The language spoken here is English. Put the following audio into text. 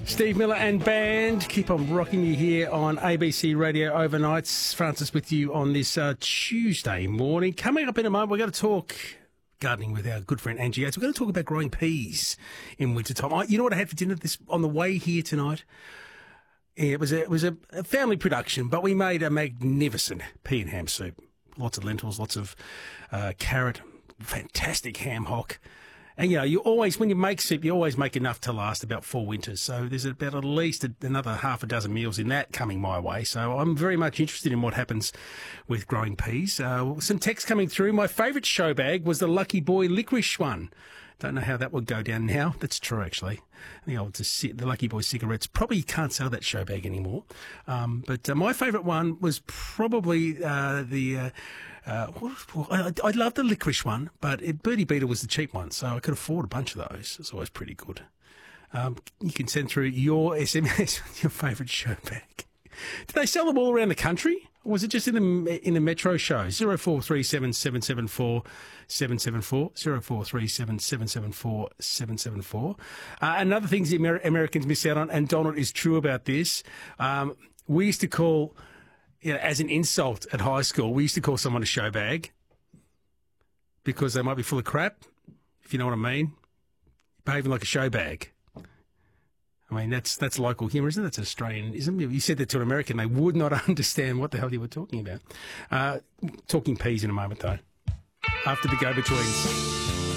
Steve Miller and band keep on rocking you here on ABC Radio Overnights. Francis with you on this Tuesday morning. Coming up in a moment, we're going to talk gardening with our good friend Angie Yates. We're going to talk about growing peas in wintertime. You know what I had for dinner on the way here tonight? It was a family production, but we made a magnificent pea and ham soup. Lots of lentils, lots of carrot, fantastic ham hock. And, you know, you always, when you make soup, you always make enough to last about 4 winters. So there's about at least another half a dozen meals in that coming my way. So I'm very much interested in what happens with growing peas. Some text coming through. My favourite show bag was the Lucky Boy licorice one. Don't know how that would go down now. That's true, actually. The Lucky Boy cigarettes. Probably can't sell that show bag anymore. But my favourite one was probably I love the licorice one, but Birdie Beetle was the cheap one, so I could afford a bunch of those. It's always pretty good. You can send through your SMS with your favourite show bag. Do they sell them all around the country? Or was it just in the metro show? 0437 774 774 0437 774 774. Another thing the Americans miss out on, and Donald is true about this, we used to call, as an insult at high school, we used to call someone a show bag because they might be full of crap, if you know what I mean. Behaving like a show bag. I mean, that's local humour, isn't it? That's Australian, isn't it? You said that to an American, they would not understand what the hell you were talking about. Talking peas in a moment, though. After the Go-Betweens.